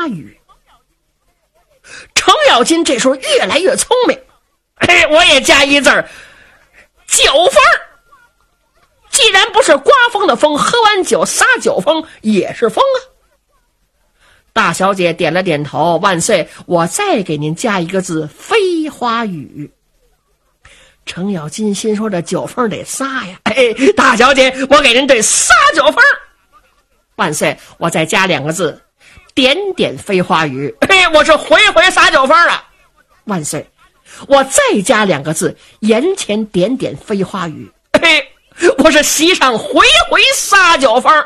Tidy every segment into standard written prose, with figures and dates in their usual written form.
语。程咬金这时候越来越聪明，我也加一字儿，酒疯。既然不是刮风的风，喝完酒撒酒疯也是疯啊。大小姐点了点头，万岁，我再给您加一个字，飞花雨。程咬金心说这酒疯得撒呀，大小姐，我给您对撒酒疯。万岁，我再加2个字，点点飞花雨。我是回回撒酒疯啊。万岁，我再加2个字，眼前点点飞花雨。我是席上回回撒酒疯。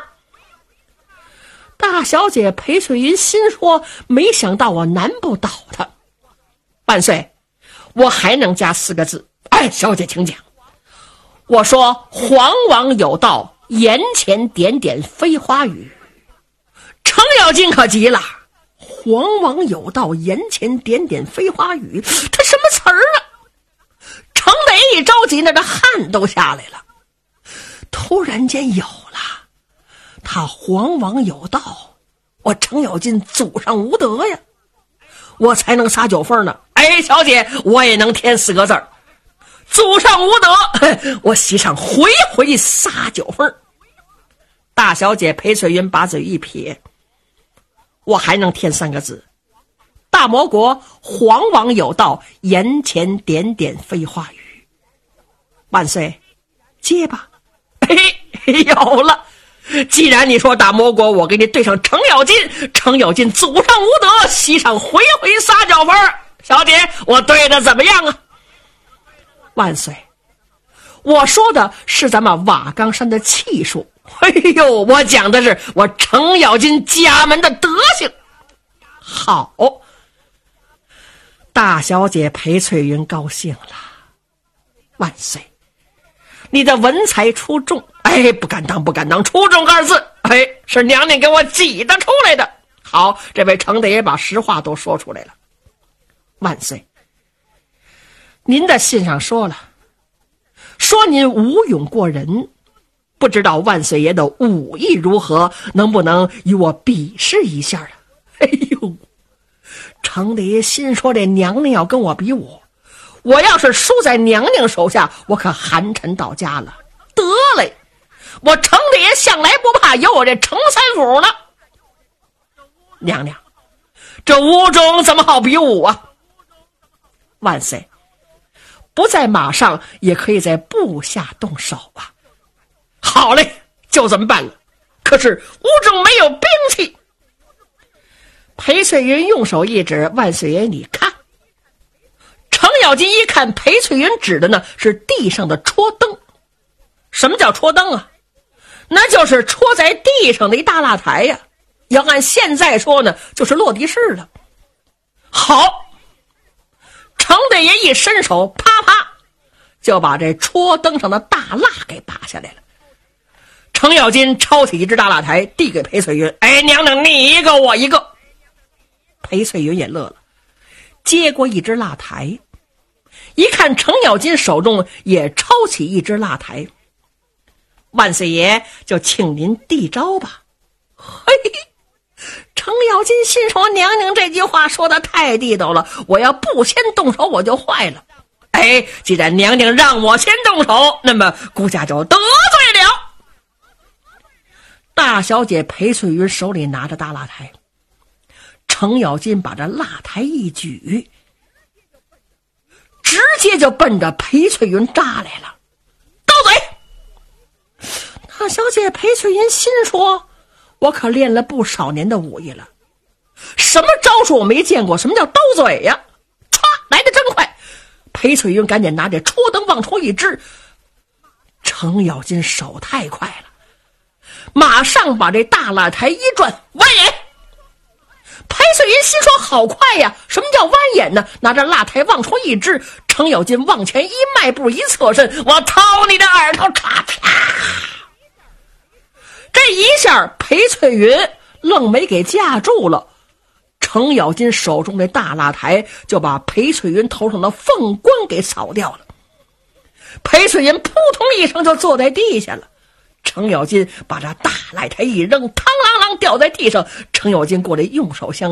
大小姐裴翠云心说，没想到我难不倒她。万岁，我还能加4个字。小姐请讲。我说皇王有道，眼前点点飞花雨。程咬金可急了，皇王有道，眼前点点飞花雨，他什么词儿啊？程德爷一着急，那个汗都下来了。突然间有了，他皇王有道，我程咬金祖上无德呀，我才能撒酒疯呢。小姐，我也能添4个字儿，祖上无德，我席上回回撒酒疯。大小姐裴翠云把嘴一撇，我还能添3个字，大魔国皇王有道，眼前点点飞花雨。万岁，接吧。有了，既然你说大魔国，我给你对上程咬金。程咬金祖上无德，席上回回撒酒疯。小姐，我对的怎么样啊？万岁，我说的是咱们瓦岗山的气数。我讲的是我程咬金家门的德行。好，大小姐裴翠云高兴了。万岁，你的文才出众。不敢当，不敢当，出众2字，是娘娘给我挤得出来的。好，这位程德爷把实话都说出来了。万岁，您的信上说了，说您武勇过人，不知道万岁爷的武艺如何，能不能与我比试一下啊？程德爷心说，这娘娘要跟我比武，我要是输在娘娘手下，我可寒碜到家了。得嘞，我程德爷向来不怕，有我这程三府呢。娘娘，这武中怎么好比武啊？万岁，不在马上也可以在部下动手啊。好嘞，就这么办了。可是屋中没有兵器。裴翠云用手一指，万岁爷你看。程咬金一看裴翠云指的呢是地上的戳灯。什么叫戳灯啊？那就是戳在地上的一大蜡台呀，要按现在说呢就是落地式了。好，程德爷一伸手，啪啪就把这戳灯上的大蜡给拔下来了。程咬金抄起一只大蜡台递给裴翠云，娘娘你一个我一个。裴翠云也乐了，接过一只蜡台，一看程咬金手中也抄起一只蜡台，万岁爷就请您递招吧。程咬金心说，娘娘这句话说的太地道了，我要不先动手我就坏了。既然娘娘让我先动手，那么孤家就得罪了。大小姐裴翠云手里拿着大蜡台，程咬金把这蜡台一举，直接就奔着裴翠云扎来了。刀嘴！大小姐裴翠云心说，我可练了不少年的武艺了，什么招数我没见过，什么叫刀嘴呀？唰，来得真快！裴翠云赶紧拿着戳灯往出一支，程咬金手太快了，马上把这大蜡台一转，弯眼。裴翠云心说，好快呀，什么叫弯眼呢？拿着蜡台往出一支，程咬金往前一迈步，一侧身，我掏你的耳朵！嚓嚓，这一下裴翠云愣没给架住了，程咬金手中的大蜡台就把裴翠云头上的凤冠给扫掉了。裴翠云扑通一声就坐在地下了，程咬金把这大蜡台一扔，嘡啷啷掉在地上，程咬金过来用手相